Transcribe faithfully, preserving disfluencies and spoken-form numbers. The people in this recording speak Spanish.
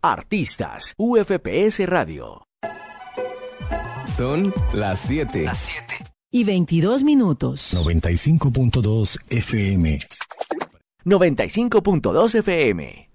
Artistas, U F P S Radio. Son las siete. Las siete. Y veintidós minutos. noventa y cinco punto dos F M. noventa y cinco punto dos F M.